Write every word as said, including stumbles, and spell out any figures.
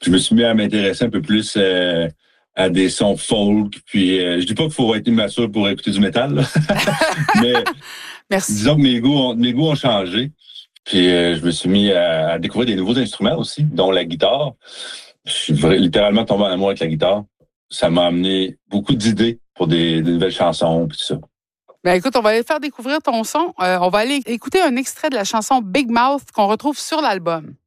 je me suis mis à m'intéresser un peu plus euh, à des sons folk. Puis euh, je dis pas qu'il faut être immature pour écouter du métal, là. Mais Merci. disons que mes goûts ont, mes goûts ont changé. Puis euh, je me suis mis à, à découvrir des nouveaux instruments aussi, dont la guitare. Je suis vra- littéralement tombé en amour avec la guitare. Ça m'a amené beaucoup d'idées pour des, des nouvelles chansons puis tout ça. Ben écoute, on va aller faire découvrir ton son. Euh, on va aller écouter un extrait de la chanson Big Mouth qu'on retrouve sur l'album.